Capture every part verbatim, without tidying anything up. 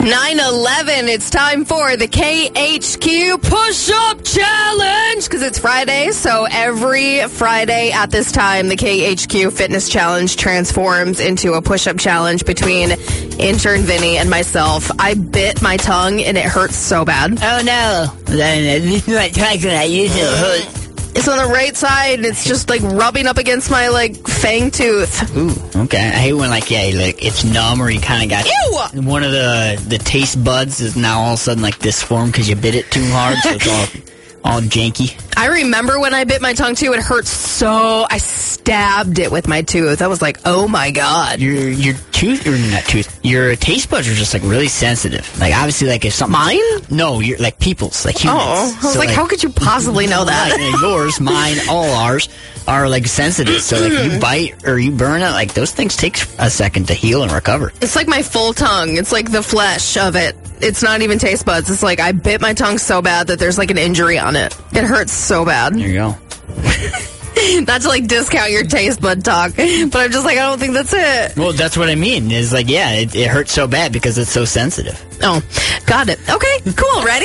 nine eleven, it's time for the K H Q Push-Up Challenge, because it's Friday, so every Friday at this time, the K H Q Fitness Challenge transforms into a push-up challenge between intern Vinny and myself. I bit my tongue, and it hurts so bad. Oh, no. This is my tongue that I use to hurt. It's on the right side, and it's just, like, rubbing up against my, like, fang tooth. Ooh, okay. I hate when, like, yeah, like, it's numb or you kind of got... Ew! One of the, the taste buds is now all of a sudden, like, disformed because you bit it too hard, so it's all... all janky. I remember when I bit my tongue, too. It hurt so... I stabbed it with my tooth. I was like, oh, my God. Your your tooth... Or not tooth. Your taste buds are just, like, really sensitive. Like, obviously, like, if something... Mine? No, you're, like, people's. Like, humans. Oh. I was so, like, how could you possibly know that? Like, yours, mine, all ours are, like, sensitive. So, like, you bite or you burn it, like, those things take a second to heal and recover. It's like my full tongue. It's like the flesh of it. It's not even taste buds. It's like I bit my tongue so bad that there's like an injury on it. It hurts so bad. There you go. Not to like discount your taste bud talk, but I'm just like, I don't think that's it. Well, that's what I mean. Is like, yeah, it, it hurts so bad because it's so sensitive. Oh, got it. Okay, cool. Ready?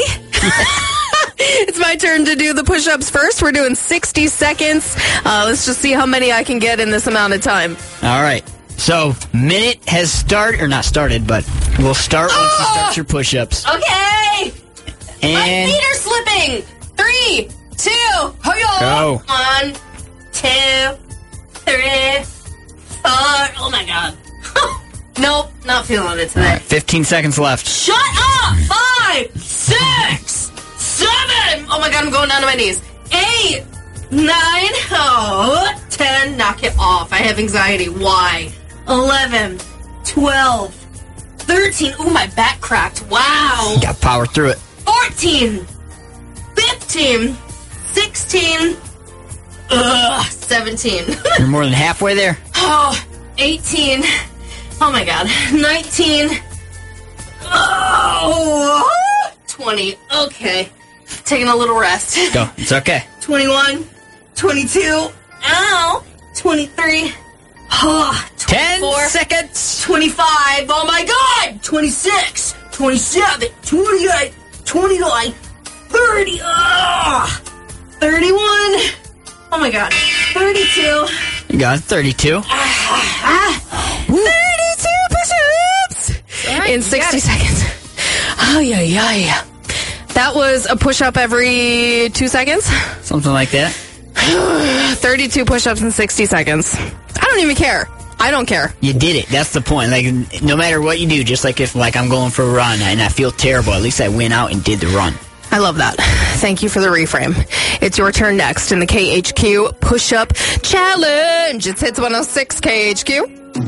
It's my turn to do the push-ups first. We're doing sixty seconds. Uh, let's just see how many I can get in this amount of time. All right. So, minute has started, or not started, but we'll start once Oh! you start your push-ups. Okay. And My feet are slipping. Three, two, ho-yo. Go. One, two, three, four. Oh, my God. Nope, not feeling it today. fifteen seconds left. Shut up! Five, six, seven. Oh, my God, I'm going down to my knees. Eight, nine, oh, ten. Knock it off. I have anxiety. Why? eleven, twelve, thirteen. Ooh, my back cracked. Wow. You got to power through it. fourteen, fifteen, sixteen, ugh, seventeen. You're more than halfway there. Oh, eighteen. Oh my God. nineteen. Oh, twenty. Okay. Taking a little rest. Go. It's okay. twenty-one, twenty-two. Ow. twenty-three. Oh, Ten twenty-four, seconds. twenty-five. Oh my God. twenty-six, twenty-seven, twenty-eight, twenty-nine, thirty. Ugh. thirty-one. Oh my God. thirty-two. You got thirty-two. Ah, thirty-two push-ups All right, in you sixty got it. seconds. Oh, yeah, yeah, yeah. That was a push-up every two seconds. Something like that. thirty-two push-ups in sixty seconds. I don't even care. I don't care. You did it. That's the point. Like, no matter what you do, just like if like I'm going for a run and I feel terrible, at least I went out and did the run. I love that. Thank you for the reframe. It's your turn next in the K H Q Push-Up Challenge. It's Hits one oh six K H Q.